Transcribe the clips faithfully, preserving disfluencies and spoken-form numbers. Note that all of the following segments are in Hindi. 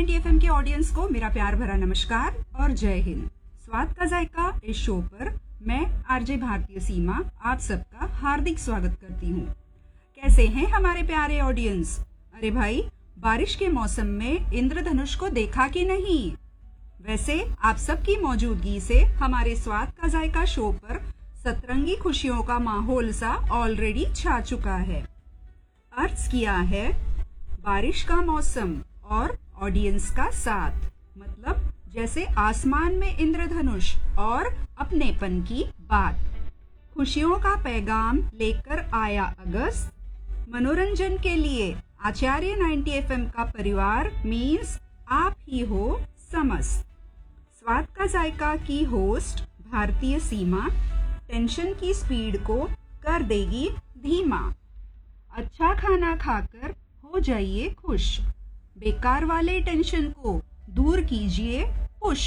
नाइंटी एफ एम के ऑडियंस को मेरा प्यार भरा नमस्कार और जय हिंद। स्वाद का जायका इस शो पर मैं आरजे भारतीय सीमा आप सबका हार्दिक स्वागत करती हूँ। कैसे हैं हमारे प्यारे ऑडियंस? अरे भाई, बारिश के मौसम में इंद्रधनुष को देखा कि नहीं? वैसे आप सबकी मौजूदगी से हमारे स्वाद का जायका शो पर सतरंगी खुशियों का माहौल सा ऑलरेडी छा चुका है। अर्ज किया है बारिश का मौसम और ऑडियंस का साथ, मतलब जैसे आसमान में इंद्रधनुष और अपनेपन की बात। खुशियों का पैगाम लेकर आया अगस्त। मनोरंजन के लिए आचार्य नाइंटी एफ एम का परिवार मीन्स आप ही हो समस्त। स्वाद का जायका की होस्ट भारतीय सीमा टेंशन की स्पीड को कर देगी धीमा। अच्छा खाना खाकर हो जाइए खुश, बेकार वाले टेंशन को दूर कीजिए पुश।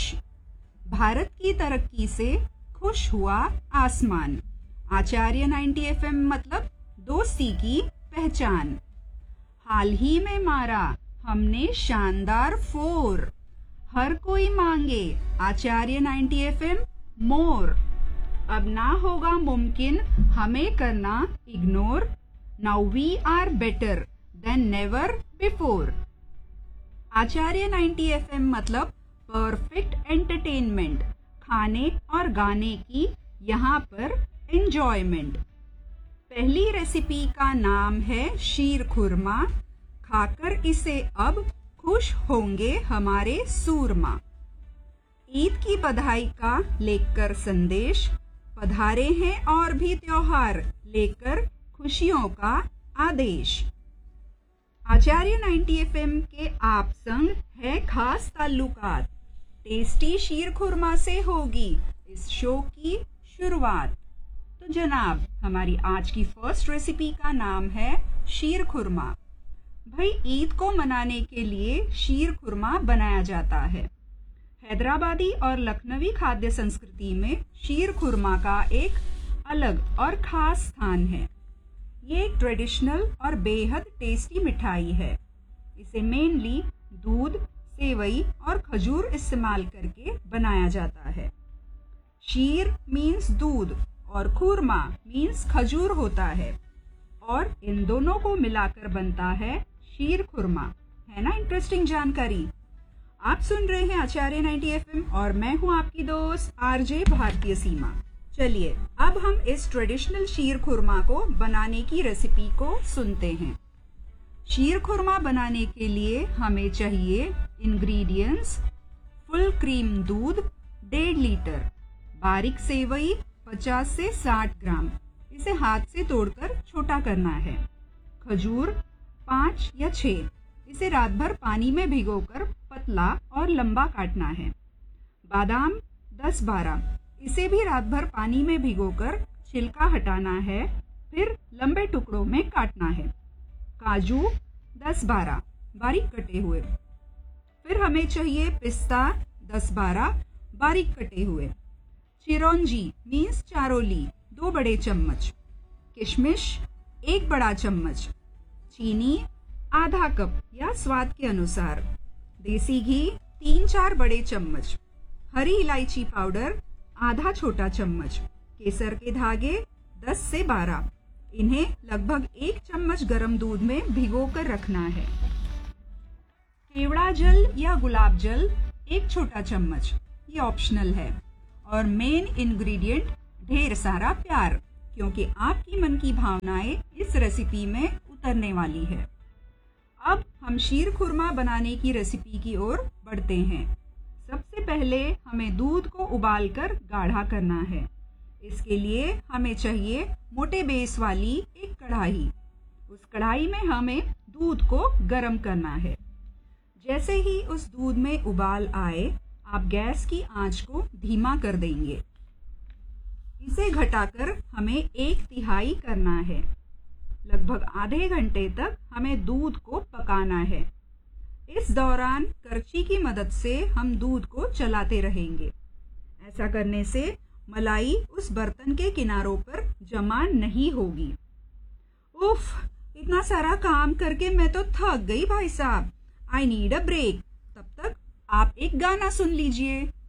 भारत की तरक्की से खुश हुआ आसमान। आचार्य नाइंटी एफ एम मतलब दोस्ती की पहचान। हाल ही में मारा हमने शानदार फोर। हर कोई मांगे आचार्य नाइंटी एफ एम मोर। अब ना होगा मुमकिन हमें करना ignore. Now we are better than never before. Acharya ninety F M मतलब परफेक्ट एंटरटेनमेंट। खाने और गाने की यहाँ पर एंजॉयमेंट। पहली रेसिपी का नाम है शीर खुरमा। खाकर इसे अब खुश होंगे हमारे सूरमा। ईद की बधाई का लेकर संदेश पधारे हैं और भी त्योहार लेकर खुशियों का आदेश। आचार्य नाइंटी एफ एम के आप संग है खास ताल्लुकात। टेस्टी शीर खुरमा से होगी इस शो की शुरुआत। तो जनाब, हमारी आज की फर्स्ट रेसिपी का नाम है शीर खुरमा। भाई, ईद को मनाने के लिए शीर खुरमा बनाया जाता है। हैदराबादी और लखनवी खाद्य संस्कृति में शीर खुरमा का एक अलग और खास स्थान है। ये एक ट्रेडिशनल और बेहद टेस्टी मिठाई है। इसे मेनली दूध, सेवई और खजूर इस्तेमाल करके बनाया जाता है। शीर मीन्स दूध और खुरमा मीन्स खजूर होता है, और इन दोनों को मिलाकर बनता है शीर खुरमा। है ना इंटरेस्टिंग जानकारी? आप सुन रहे हैं आचार्य नाइंटी एफ एम और मैं हूं आपकी दोस्त आरजे भारतीय सीमा। चलिए अब हम इस ट्रेडिशनल शीर खुरमा को बनाने की रेसिपी को सुनते हैं। शीर खुरमा बनाने के लिए हमें चाहिए इंग्रेडिएंट्स: फुल क्रीम दूध डेढ़ लीटर, बारीक सेवई पचास से साठ ग्राम, इसे हाथ से तोड़कर छोटा करना है। खजूर पाँच या छः, इसे रात भर पानी में भिगोकर पतला और लंबा काटना है। बादाम दस बारह, इसे भी रात भर पानी में भिगोकर छिलका हटाना है, फिर लंबे टुकड़ों में काटना है। काजू दस बारह, बारीक कटे हुए। फिर हमें चाहिए पिस्ता दस बारह, बारीक कटे हुए। चिरौंजी मीन्स चारोली दो बड़े चम्मच। किशमिश एक बड़ा चम्मच। चीनी आधा कप या स्वाद के अनुसार। देसी घी तीन चार बड़े चम्मच। हरी इलायची पाउडर आधा छोटा चम्मच। केसर के धागे दस से बारह, इन्हें लगभग एक चम्मच गर्म दूध में भिगोकर रखना है। केवड़ा जल या गुलाब जल एक छोटा चम्मच, ये ऑप्शनल है। और मेन इंग्रेडिएंट ढेर सारा प्यार, क्योंकि आपकी मन की भावनाएं इस रेसिपी में उतरने वाली है। अब हम शीर खुरमा बनाने की रेसिपी की ओर बढ़ते हैं। सबसे पहले हमें दूध को उबालकर गाढ़ा करना है। इसके लिए हमें चाहिए मोटे बेस वाली एक कढ़ाई। उस कढ़ाई में हमें दूध को गर्म करना है। जैसे ही उस दूध में उबाल आए, आप गैस की आंच को धीमा कर देंगे। इसे घटाकर हमें एक तिहाई करना है। लगभग आधे घंटे तक हमें दूध को पकाना है। इस दौरान करछी की मदद से हम दूध को चलाते रहेंगे। ऐसा करने से मलाई उस बर्तन के किनारों पर जमा नहीं होगी। उफ, इतना सारा काम करके मैं तो थक गई भाई साहब। I need a break. तब आप एक गाना सुन लीजिए।